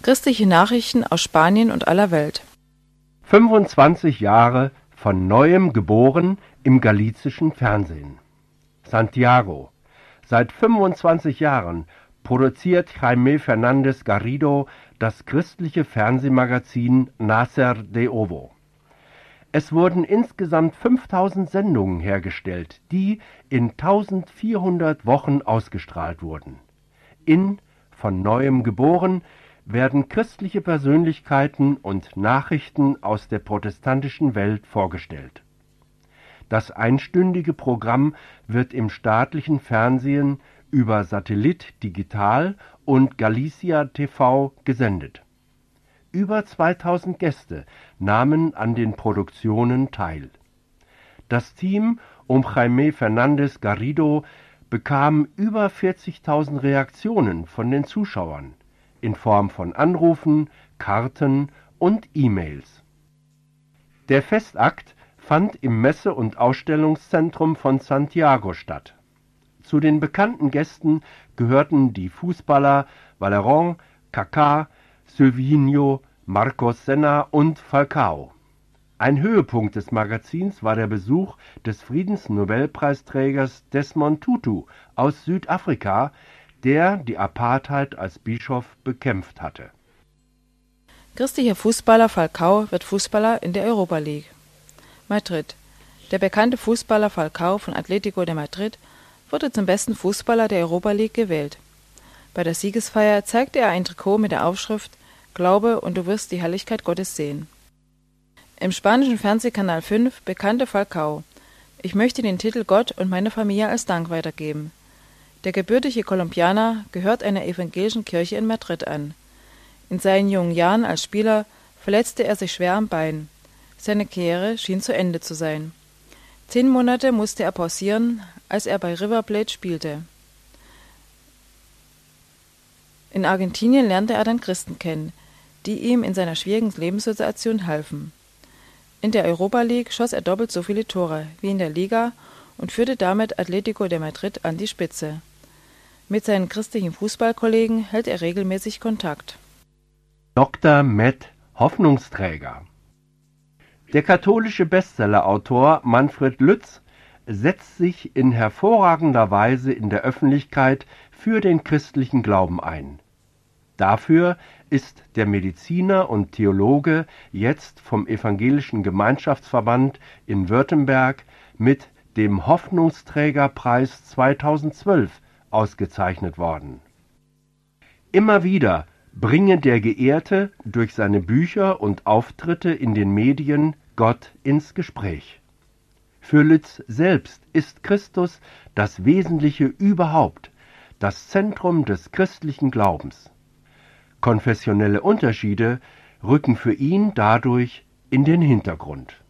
Christliche Nachrichten aus Spanien und aller Welt. 25 Jahre von neuem geboren im galizischen Fernsehen. Santiago. Seit 25 Jahren produziert Jaime Fernández Garrido das christliche Fernsehmagazin Nacer de Ovo. Es wurden insgesamt 5000 Sendungen hergestellt, die in 1400 Wochen ausgestrahlt wurden. In Von neuem geboren werden christliche Persönlichkeiten und Nachrichten aus der protestantischen Welt vorgestellt. Das einstündige Programm wird im staatlichen Fernsehen über Satellit Digital und Galicia TV gesendet. Über 2000 Gäste nahmen an den Produktionen teil. Das Team um Jaime Fernández Garrido bekam über 40.000 Reaktionen von den Zuschauern in Form von Anrufen, Karten und E-Mails. Der Festakt fand im Messe- und Ausstellungszentrum von Santiago statt. Zu den bekannten Gästen gehörten die Fußballer Valerón, Kaká, Silvinho, Marcos Senna und Falcao. Ein Höhepunkt des Magazins war der Besuch des Friedensnobelpreisträgers Desmond Tutu aus Südafrika, der die Apartheid als Bischof bekämpft hatte. Christlicher Fußballer Falcao wird Fußballer in der Europa League. Madrid. Der bekannte Fußballer Falcao von Atlético de Madrid wurde zum besten Fußballer der Europa League gewählt. Bei der Siegesfeier zeigte er ein Trikot mit der Aufschrift »Glaube und du wirst die Herrlichkeit Gottes sehen«. Im spanischen Fernsehkanal 5 bekannte Falcao: »Ich möchte den Titel Gott und meiner Familie als Dank weitergeben.« Der gebürtige Kolumbianer gehört einer evangelischen Kirche in Madrid an. In seinen jungen Jahren als Spieler verletzte er sich schwer am Bein. Seine Karriere schien zu Ende zu sein. 10 Monate musste er pausieren, als er bei River Plate spielte. In Argentinien lernte er dann Christen kennen, die ihm in seiner schwierigen Lebenssituation halfen. In der Europa League schoss er doppelt so viele Tore wie in der Liga und führte damit Atlético de Madrid an die Spitze. Mit seinen christlichen Fußballkollegen hält er regelmäßig Kontakt. Dr. Med Hoffnungsträger. Der katholische Bestsellerautor Manfred Lütz setzt sich in hervorragender Weise in der Öffentlichkeit für den christlichen Glauben ein. Dafür ist der Mediziner und Theologe jetzt vom Evangelischen Gemeinschaftsverband in Württemberg mit dem Hoffnungsträgerpreis 2012 ausgezeichnet worden. Immer wieder bringe der Geehrte durch seine Bücher und Auftritte in den Medien Gott ins Gespräch. Für Lütz selbst ist Christus das Wesentliche überhaupt, das Zentrum des christlichen Glaubens. Konfessionelle Unterschiede rücken für ihn dadurch in den Hintergrund.